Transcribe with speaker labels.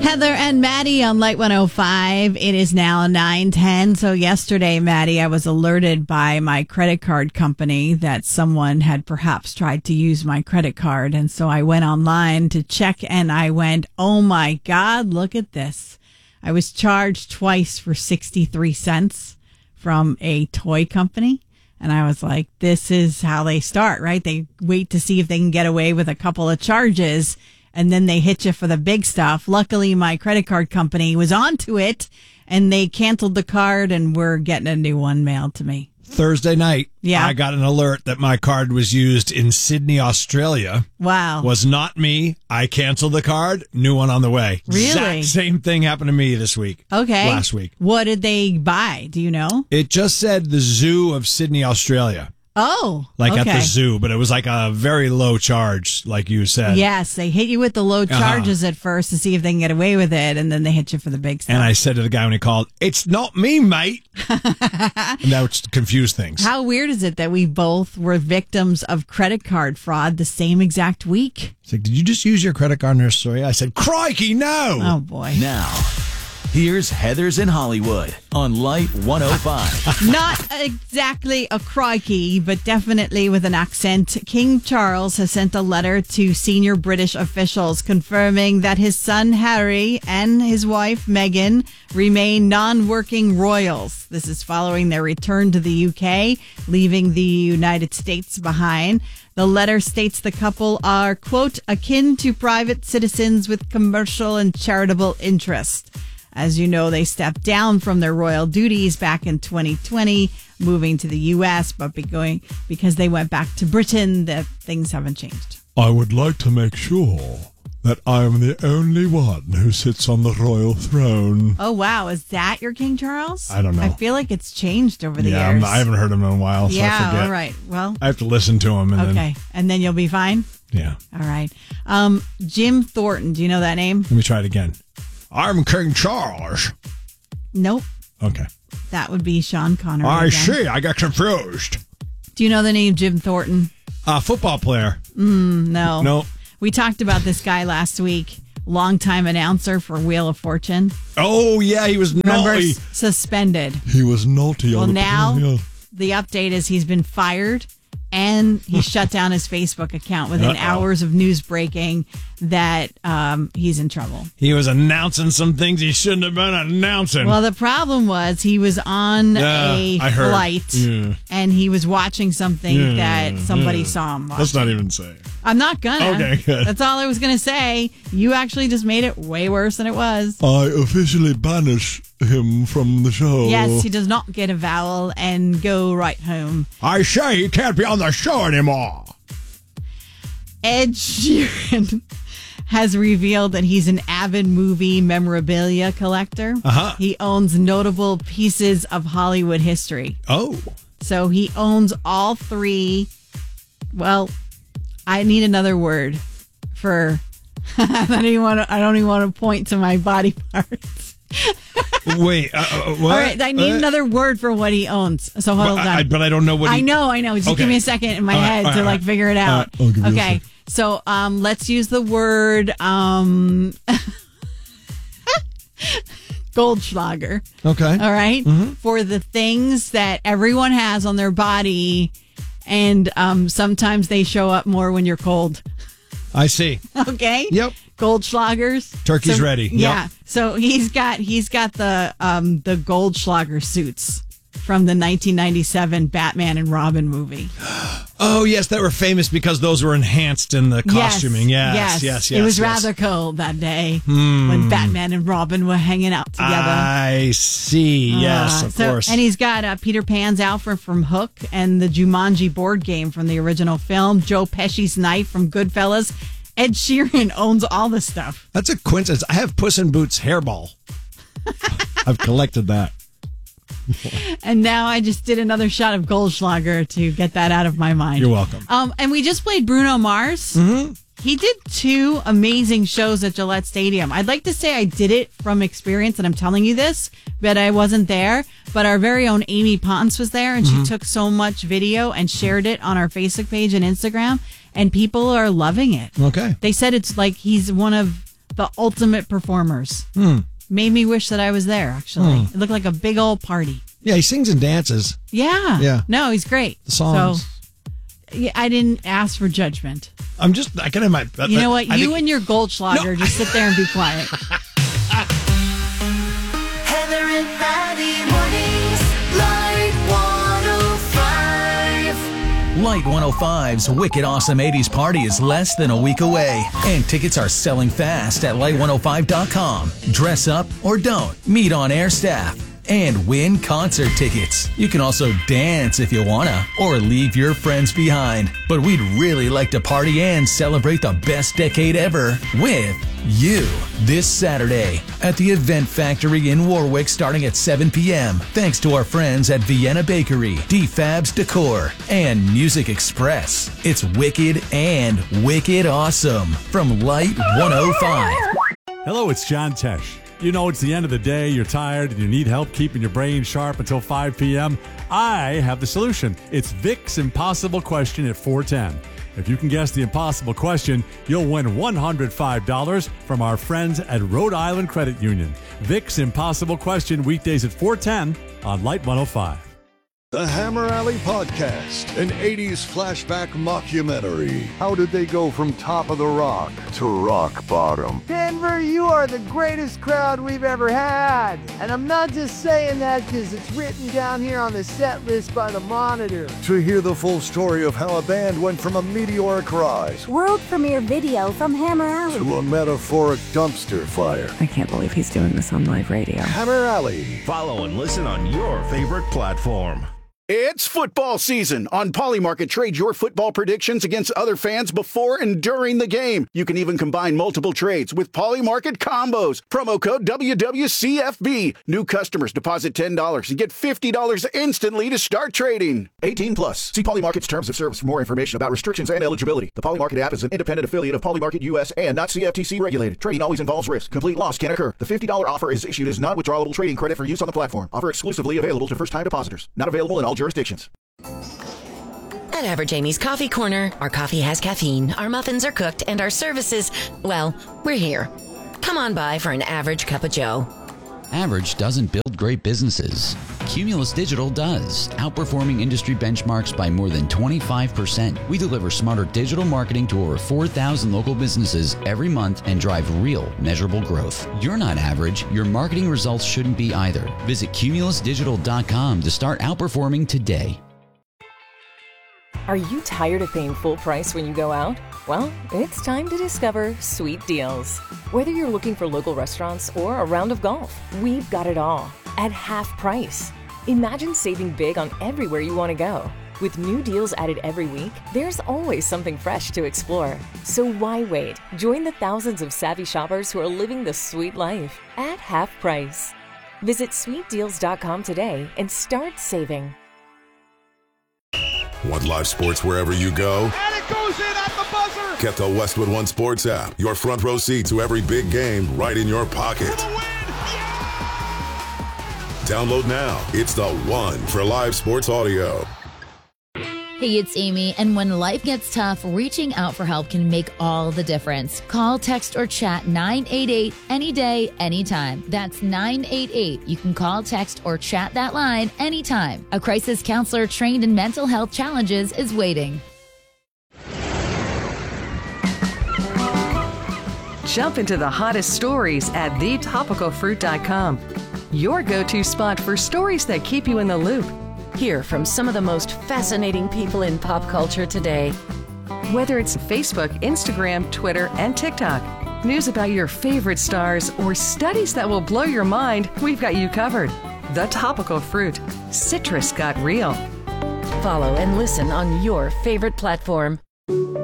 Speaker 1: Heather and Maddie on Light 105. It is now 9:10. So yesterday, Maddie, I was alerted by my credit card company that someone had perhaps tried to use my credit card. And so I went online to check and I went, oh my God, look at this. I was charged twice for 63 cents from a toy company. And I was like, this is how they start, right? They wait to see if they can get away with a couple of charges, and then they hit you for the big stuff. Luckily, my credit card company was onto it, and they canceled the card, and we're getting a new one mailed to me.
Speaker 2: Thursday night,
Speaker 1: Yeah.
Speaker 2: I got an alert that my card was used in Sydney, Australia.
Speaker 1: Wow.
Speaker 2: Was not me. I canceled the card. New one on the way.
Speaker 1: Really?
Speaker 2: Exact same thing happened to me this week.
Speaker 1: Okay.
Speaker 2: Last week.
Speaker 1: What did they buy? Do you know?
Speaker 2: It just said the Zoo of Sydney, Australia.
Speaker 1: Oh,
Speaker 2: Like
Speaker 1: okay.
Speaker 2: at the zoo, but it was like a very low charge, like you said.
Speaker 1: Yes, they hit you with the low charges at first to see if they can get away with it, and then they hit you for the big stuff.
Speaker 2: And I said to the guy when he called, "It's not me, mate." And that would confuse things.
Speaker 1: How weird is it that we both were victims of credit card fraud the same exact week?
Speaker 2: It's like, did you just use your credit card in Australia? I said, crikey, no.
Speaker 1: Oh, boy.
Speaker 3: Now, here's Heather's in Hollywood on Light 105.
Speaker 1: Not exactly a crikey, but definitely with an accent. King Charles has sent a letter to senior British officials confirming that his son Harry and his wife Meghan remain non-working royals. This is following their return to the UK, leaving the United States behind. The letter states the couple are, quote, akin to private citizens with commercial and charitable interests. As you know, they stepped down from their royal duties back in 2020, moving to the U.S., but because they went back to Britain, that things haven't changed.
Speaker 2: I would like to make sure that I am the only one who sits on the royal throne.
Speaker 1: Oh, wow. Is that your King Charles?
Speaker 2: I don't know.
Speaker 1: I feel like it's changed over the
Speaker 2: Yeah,
Speaker 1: years.
Speaker 2: I haven't heard him in a while, so I
Speaker 1: Yeah,
Speaker 2: forget.
Speaker 1: all right. Well,
Speaker 2: I have to listen to him. And
Speaker 1: okay. And then you'll be fine?
Speaker 2: Yeah.
Speaker 1: All right. Jim Thornton. Do you know that name?
Speaker 2: Let me try it again. I'm King Charles.
Speaker 1: Nope.
Speaker 2: Okay.
Speaker 1: That would be Sean Connery.
Speaker 2: I
Speaker 1: again.
Speaker 2: see. I got confused.
Speaker 1: Do you know the name Jim Thornton?
Speaker 2: Football player.
Speaker 1: No.
Speaker 2: No.
Speaker 1: We talked about this guy last week. Longtime announcer for Wheel of Fortune.
Speaker 2: Oh, yeah. He was
Speaker 1: Remember,
Speaker 2: naughty.
Speaker 1: suspended.
Speaker 2: He was naughty.
Speaker 1: Well,
Speaker 2: on the
Speaker 1: now
Speaker 2: yeah.
Speaker 1: the update is he's been fired and he shut down his Facebook account within hours of news breaking that he's in trouble.
Speaker 2: He was announcing some things he shouldn't have been announcing.
Speaker 1: Well, the problem was he was on a
Speaker 2: I heard.
Speaker 1: flight
Speaker 2: Yeah.
Speaker 1: and he was watching something that somebody saw him watching.
Speaker 2: Let's not even say.
Speaker 1: I'm not gonna.
Speaker 2: Okay, good.
Speaker 1: That's all I was gonna say. You actually just made it way worse than it was.
Speaker 2: I officially banish him from the show.
Speaker 1: Yes, he does not get a vowel and go right home.
Speaker 2: I say he can't be on the show anymore.
Speaker 1: Ed Sheeran has revealed that he's an avid movie memorabilia collector.
Speaker 2: Uh-huh.
Speaker 1: He owns notable pieces of Hollywood history.
Speaker 2: Oh.
Speaker 1: So he owns all three. Well, I need another word for. I don't even want to point to my body parts.
Speaker 2: Wait, what?
Speaker 1: All right, I need another word for what he owns. So hold on.
Speaker 2: But I don't know what
Speaker 1: I know. Just
Speaker 2: Okay.
Speaker 1: give me a second in my
Speaker 2: All right,
Speaker 1: head
Speaker 2: all
Speaker 1: to
Speaker 2: right,
Speaker 1: figure it out.
Speaker 2: I'll give you a
Speaker 1: Okay.
Speaker 2: second.
Speaker 1: So let's use the word Goldschlager.
Speaker 2: Okay.
Speaker 1: All right? For the things that everyone has on their body, and sometimes they show up more when you're cold.
Speaker 2: I see.
Speaker 1: Okay?
Speaker 2: Yep.
Speaker 1: Goldschlagers.
Speaker 2: Turkey's ready.
Speaker 1: Yeah.
Speaker 2: Yep.
Speaker 1: So he's got the Goldschlager suits from the 1997 Batman and Robin movie.
Speaker 2: Oh, yes, that were famous because those were enhanced in the costuming. Yes.
Speaker 1: It was rather cold that day when Batman and Robin were hanging out together.
Speaker 2: I see. Yes, of course.
Speaker 1: And he's got Peter Pan's outfit from Hook and the Jumanji board game from the original film, Joe Pesci's knife from Goodfellas. Ed Sheeran owns all this stuff.
Speaker 2: That's a coincidence. I have Puss in Boots hairball. I've collected that.
Speaker 1: And now I just did another shot of Goldschlager to get that out of my mind.
Speaker 2: You're welcome.
Speaker 1: And we just played Bruno Mars. Mm-hmm. He did 2 amazing shows at Gillette Stadium. I'd like to say I did it from experience, and I'm telling you this, but I wasn't there. But our very own Amy Ponce was there, and she took so much video and shared it on our Facebook page and Instagram, and people are loving it.
Speaker 2: Okay.
Speaker 1: They said it's like he's one of The Ultimate Performers. Made me wish that I was there, actually. It looked like a big old party.
Speaker 4: Yeah, he sings and dances.
Speaker 1: Yeah.
Speaker 4: Yeah.
Speaker 1: No, he's great.
Speaker 4: The songs.
Speaker 1: So, yeah, I didn't ask for judgment.
Speaker 4: I can have my...
Speaker 1: You know what? And your Goldschlager, just sit there and be quiet.
Speaker 5: Heather and Maddie mornings, Light 105.
Speaker 3: Light 105's Wicked Awesome 80s Party is less than a week away, and tickets are selling fast at light105.com. Dress up or don't. Meet on-air staff and win concert tickets. You can also dance if you wanna, or leave your friends behind. But we'd really like to party and celebrate the best decade ever with you this Saturday at the Event Factory in Warwick starting at 7 p.m. Thanks to our friends at Vienna Bakery, DFab's Decor, and Music Express. It's wicked and wicked awesome from Light 105.
Speaker 6: Hello, it's John Tesh. You know, it's the end of the day, you're tired, and you need help keeping your brain sharp until 5 p.m. I have the solution. It's Vic's Impossible Question at 410. If you can guess the impossible question, you'll win $105 from our friends at Rhode Island Credit Union. Vic's Impossible Question, weekdays at 410 on Light 105.
Speaker 7: The Hammer Alley Podcast, an 80s flashback mockumentary. How did they go from top of the rock to rock bottom?
Speaker 8: Denver, you are the greatest crowd we've ever had. And I'm not just saying that because it's written down here on the set list by the Monitor.
Speaker 7: To hear the full story of how a band went from a meteoric rise
Speaker 9: world premiere video from Hammer Alley
Speaker 7: to a metaphoric dumpster fire.
Speaker 10: I can't believe he's doing this on live radio.
Speaker 7: Hammer Alley.
Speaker 11: Follow and listen on your favorite platform.
Speaker 12: It's football season. On Polymarket, trade your football predictions against other fans before and during the game. You can even combine multiple trades with Polymarket combos. Promo code WWCFB. New customers deposit $10 and get $50 instantly to start trading.
Speaker 11: 18 plus. See Polymarket's terms of service for more information about restrictions and eligibility. The Polymarket app is an independent affiliate of Polymarket US and not CFTC regulated. Trading always involves risk. Complete loss can occur. The $50 offer is issued as non-withdrawable trading credit for use on the platform. Offer exclusively available to first-time depositors. Not available in all jurisdictions.
Speaker 13: At Average Amy's Coffee Corner, our coffee has caffeine, our muffins are cooked, and our services, well, we're here. Come on by for an average cup of joe.
Speaker 14: Average doesn't build great businesses. Cumulus Digital does, outperforming industry benchmarks by more than 25%. We deliver smarter digital marketing to over 4,000 local businesses every month and drive real, measurable growth. You're not average. Your marketing results shouldn't be either. Visit cumulusdigital.com to start outperforming today.
Speaker 15: Are you tired of paying full price when you go out? Well, it's time to discover Sweet Deals. Whether you're looking for local restaurants or a round of golf, we've got it all at half price. Imagine saving big on everywhere you want to go. With new deals added every week, there's always something fresh to explore. So why wait? Join the thousands of savvy shoppers who are living the sweet life at half price. Visit sweetdeals.com today and start saving.
Speaker 16: Want live sports wherever you go?
Speaker 17: And it goes in at the buzzer!
Speaker 16: Get the Westwood One Sports app. Your front row seat to every big game right in your pocket. Download now. It's the one for live sports audio.
Speaker 18: Hey, it's Amy, and when life gets tough, reaching out for help can make all the difference. Call, text, or chat 988 any day, anytime. That's 988. You can call, text, or chat that line anytime. A crisis counselor trained in mental health challenges is waiting.
Speaker 19: Jump into the hottest stories at thetopicalfruit.com. Your go-to spot for stories that keep you in the loop.
Speaker 13: Hear from some of the most fascinating people in pop culture today.
Speaker 19: Whether it's Facebook, Instagram, Twitter, and TikTok, news about your favorite stars, or studies that will blow your mind, we've got you covered. The Topical Fruit. Citrus got real.
Speaker 13: Follow and listen on your favorite platform.